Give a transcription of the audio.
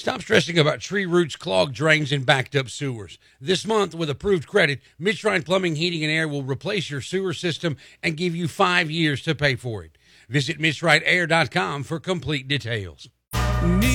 Stop stressing about tree roots, clogged drains, and backed up sewers. This month, with approved credit, Midshrine Plumbing, Heating, and Air will replace your sewer system and give you 5 years to pay for it. Visit MidstrineAir.com for complete details.